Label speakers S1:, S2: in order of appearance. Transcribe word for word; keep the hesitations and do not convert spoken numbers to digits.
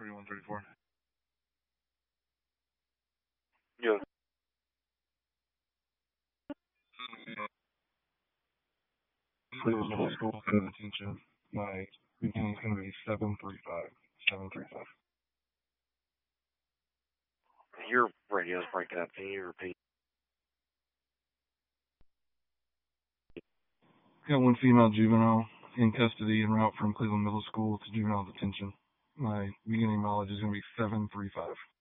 S1: thirty-one thirty-four.
S2: Yeah.
S1: Cleveland Middle School for detention. My beginning's going to be seven three five. seven three five.
S2: Your radio's breaking up. Can you repeat?
S1: Got one female juvenile in custody en route from Cleveland Middle School to juvenile detention. My beginning mileage is going to be seven three five.